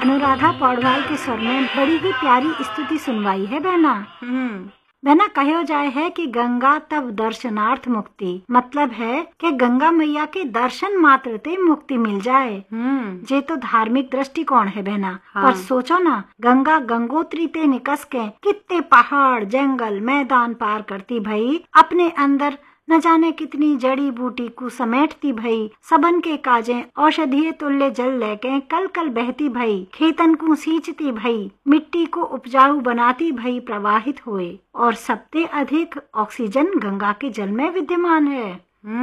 अनुराधा पौडवाल के स्वर में बड़ी ही प्यारी स्तुति सुनवाई है बहना। बहना कहो जाए है कि गंगा तब दर्शनार्थ मुक्ति, मतलब है कि गंगा मैया के दर्शन मात्र ते मुक्ति मिल जाए। जे तो धार्मिक दृष्टिकोण है बहना। पर सोचो ना, गंगा गंगोत्री ते निकस के कितने पहाड़ जंगल मैदान पार करती भई, अपने अंदर न जाने कितनी जड़ी बूटी को समेटती भई, सबन के काजे औषधीय तुल्य जल लेके कल कल बहती भई, खेतन को सींचती भई, मिट्टी को उपजाऊ बनाती भई प्रवाहित हुए, और सबसे अधिक ऑक्सीजन गंगा के जल में विद्यमान है।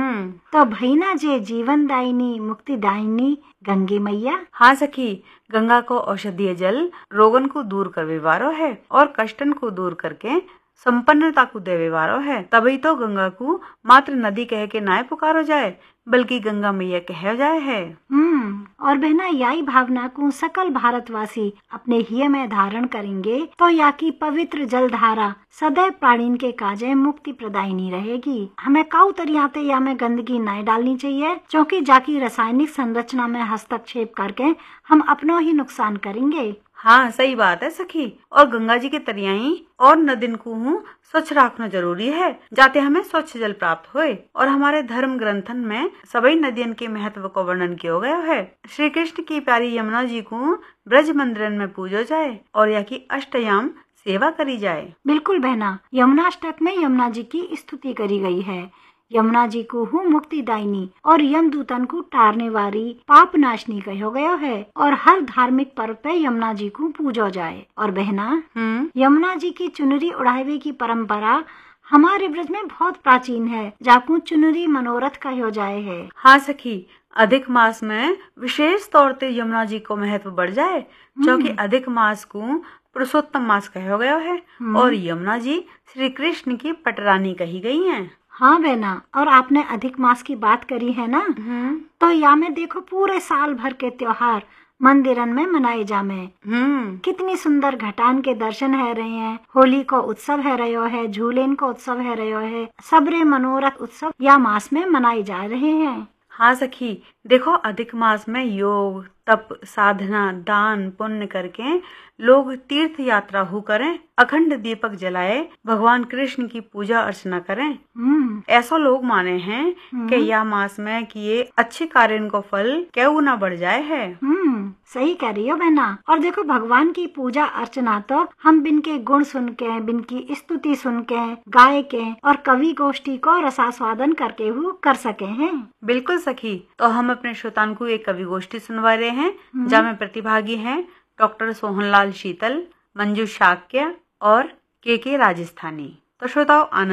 तो भई ना जे जीवन दायिनी मुक्ति दायिनी गंगे मैया। हाँ सखी, गंगा को औषधीय जल रोगन को दूर करवे वारो है और कष्टन को दूर करके संपन्नता को देवे वारो है। तभी तो गंगा को मात्र नदी कह के ना पुकारो जाए, बल्कि गंगा मैया कह जाए है। और बहना यही भावना को सकल भारतवासी अपने हिय में धारण करेंगे तो या की पवित्र जलधारा सदैव प्राणीन के काजे मुक्ति प्रदायिनी रहेगी। हमें काउ तरियाते या में गंदगी नहीं डालनी चाहिए, क्योंकि जाकी रासायनिक संरचना में हस्तक्षेप करके हम अपनो ही नुकसान करेंगे। हाँ सही बात है सखी। और गंगा जी के तरियाई और नदिन को स्वच्छ रखना जरूरी है, जाते हमें स्वच्छ जल प्राप्त होए। और हमारे धर्म ग्रंथन में सभी नदियन के महत्व को वर्णन किया गया है। श्री कृष्ण की प्यारी यमुना जी को ब्रज मंदिरन में पूजो जाए और या की अष्टयाम सेवा करी जाए। बिल्कुल बहना, यमुनाष्टक में यमुना जी की स्तुति करी गई है। यमुना जी को हूँ मुक्ति दायिनी और यमदूतन को टारने वाली पाप नाशनी कहो गयो है। और हर धार्मिक पर्व पे यमुना जी को पूजो जाए। और बहना, यमुना जी की चुनरी उड़ावे की परंपरा हमारे ब्रज में बहुत प्राचीन है, जाकू चुनरी मनोरथ कहो जाए है। हाँ सखी, अधिक मास में विशेष तौर पे यमुना जी को महत्व बढ़ जाए, क्योंकि अधिक मास को पुरुषोत्तम मास कहो गया है और यमुना जी श्री कृष्ण की पटरानी कही गई हैं। हाँ बहना, और आपने अधिक मास की बात करी है ना, तो या में देखो पूरे साल भर के त्योहार मंदिरन में मनाए जामे। कितनी सुंदर घटान के दर्शन है रहे हैं, होली को उत्सव है रहो है, झूलेन को उत्सव है रहो है, सबरे मनोरथ उत्सव या मास में मनाए जा रहे हैं। हाँ सखी, देखो अधिक मास में योग तप साधना दान पुण्य करके लोग तीर्थ यात्रा हो करें, अखंड दीपक जलाए, भगवान कृष्ण की पूजा अर्चना करें। ऐसा लोग माने हैं कि यह मास में किए अच्छे कार्यों को फल क्यों ना बढ़ जाए है। सही कह रही हो बहना। और देखो भगवान की पूजा अर्चना तो हम बिन के गुण सुन के, बिन की स्तुति सुन के, गाय के और कवि गोष्ठी को रसास्वादन करके हु कर सके हैं। बिल्कुल सखी, तो हम अपने श्रोतान को एक कवि गोष्ठी सुनवा रहे हैं, जहाँ प्रतिभागी हैं डॉक्टर सोहनलाल शीतल, मंजू शाक्य और के राजस्थानी। तो श्रोताओं आनंद